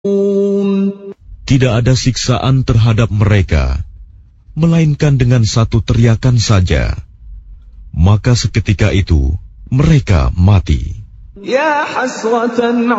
Tidak ada siksaan terhadap mereka, melainkan dengan satu teriakan saja. Maka seketika itu mereka mati. Ya hasratan